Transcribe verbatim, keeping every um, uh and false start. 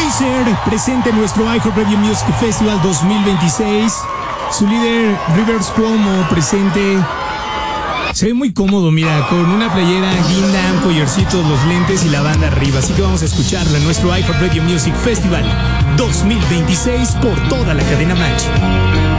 Weezer presente en nuestro iHeartRadio Music Festival dos mil veintiséis. Su líder Rivers Cuomo presente. Se ve muy cómodo, mira, con una playera guinda, un collarcito, los lentes y la banda arriba. Así que vamos a escucharla en nuestro iHeartRadio Music Festival dos mil veintiséis por toda la cadena Match.